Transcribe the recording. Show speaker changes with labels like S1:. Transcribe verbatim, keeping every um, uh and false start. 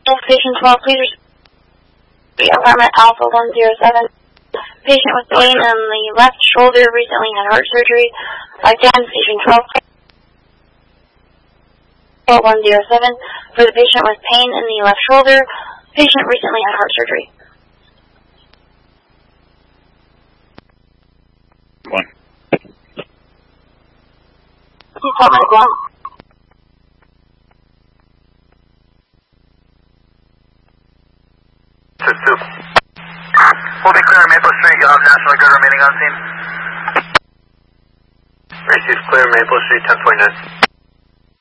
S1: Station twelve, please respond. Apartment Alpha one zero seven. Patient with pain in the left shoulder, recently had heart surgery. five ten, Station twelve. one zero seven. For the patient with pain in the left shoulder, patient recently had heart surgery.
S2: One.
S1: Please tell me to go on.
S3: Two, two. Holding clear on Maple Street, you'll have National Guard remaining on scene.
S4: Racing's clear, Maple Street, ten point nine.